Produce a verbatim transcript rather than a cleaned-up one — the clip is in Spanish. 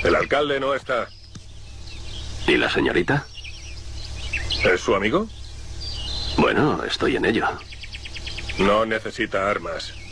El alcalde no está. ¿Y la señorita? ¿Es su amigo? Bueno, estoy en ello. No necesita armas.